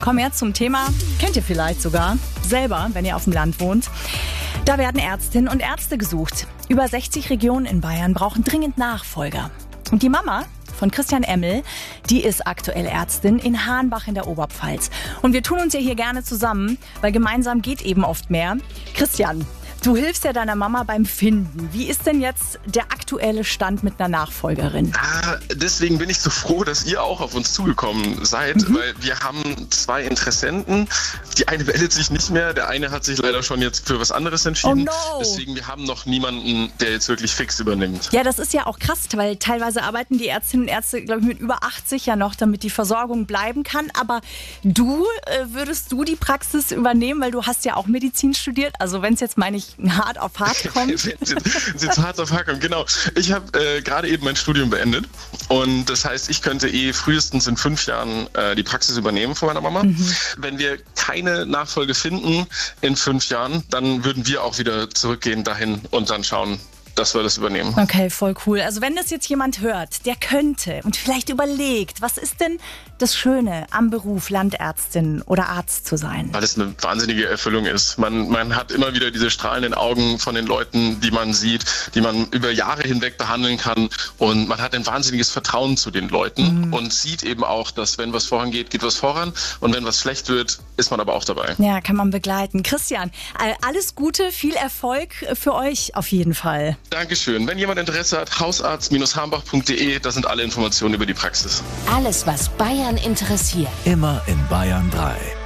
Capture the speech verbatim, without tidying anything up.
Kommen wir jetzt zum Thema, kennt ihr vielleicht sogar selber, wenn ihr auf dem Land wohnt. Da werden Ärztinnen und Ärzte gesucht. Über sechzig Regionen in Bayern brauchen dringend Nachfolger. Und die Mama von Christian Emmel, die ist aktuell Ärztin in Hahnbach in der Oberpfalz. Und wir tun uns ja hier gerne zusammen, weil gemeinsam geht eben oft mehr. Christian, du hilfst ja deiner Mama beim Finden. Wie ist denn jetzt der aktuelle Stand mit einer Nachfolgerin? Ah, deswegen bin ich so froh, dass ihr auch auf uns zugekommen seid, mhm. weil wir haben zwei Interessenten. Die eine meldet sich nicht mehr, der eine hat sich leider schon jetzt für was anderes entschieden. Oh no. Deswegen, wir haben noch niemanden, der jetzt wirklich fix übernimmt. Ja, das ist ja auch krass, weil teilweise arbeiten die Ärztinnen und Ärzte, glaube ich, mit über achtzig ja noch, damit die Versorgung bleiben kann. Aber du, äh, würdest du die Praxis übernehmen, weil du hast ja auch Medizin studiert. Also wenn es jetzt, meine ich, hart auf hart kommt. Wenn es jetzt hart auf hart kommt, genau. Ich habe äh, gerade eben mein Studium beendet und das heißt, ich könnte eh frühestens in fünf Jahren äh, die Praxis übernehmen von meiner Mama. Mhm. Wenn wir keine Nachfolge finden in fünf Jahren, dann würden wir auch wieder zurückgehen dahin und dann schauen, dass wir das übernehmen. Okay, voll cool. Also wenn das jetzt jemand hört, der könnte und vielleicht überlegt, was ist denn das Schöne am Beruf, Landärztin oder Arzt zu sein? Weil es eine wahnsinnige Erfüllung ist. Man, man hat immer wieder diese strahlenden Augen von den Leuten, die man sieht, die man über Jahre hinweg behandeln kann und man hat ein wahnsinniges Vertrauen zu den Leuten mhm. und sieht eben auch, dass wenn was vorangeht, geht was voran und wenn was schlecht wird, ist man aber auch dabei. Ja, kann man begleiten. Christian, alles Gute, viel Erfolg für euch auf jeden Fall. Dankeschön. Wenn jemand Interesse hat, hausarzt Bindestrich hambach punkt de, da sind alle Informationen über die Praxis. Alles, was Bayern interessiert. Immer in Bayern drei.